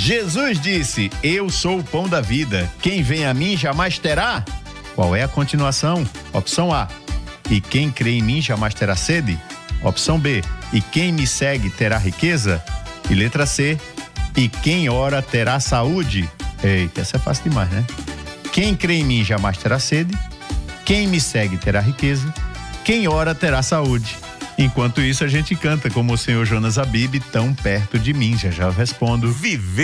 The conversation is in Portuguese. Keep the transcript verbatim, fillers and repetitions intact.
Jesus disse: eu sou o pão da vida. Quem vem a mim jamais terá. Qual é a continuação? Opção A: e quem crê em mim jamais terá sede. Opção B: e quem me segue terá riqueza. E letra C: e quem ora terá saúde. Eita, essa é fácil demais, né? Quem crê em mim jamais terá sede. Quem me segue terá riqueza. Quem ora terá saúde. Enquanto isso, a gente canta como o senhor Jonas Abib, tão perto de mim. Já já eu respondo. Viver